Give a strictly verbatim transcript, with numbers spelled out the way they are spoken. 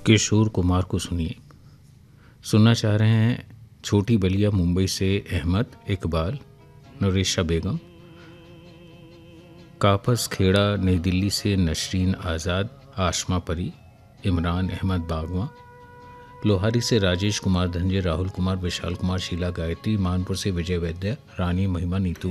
किशोर कुमार को सुनिए। सुनना चाह रहे हैं छोटी बलिया मुंबई से अहमद इकबाल, नूरेशा बेगम, कापस खेड़ा नई दिल्ली से नशरीन आज़ाद, आशमा परी, इमरान अहमद बागवा, लोहारी से राजेश कुमार धनजे, राहुल कुमार, विशाल कुमार, शीला गायत्री, मानपुर से विजय वैद्य, रानी महिमा, नीतू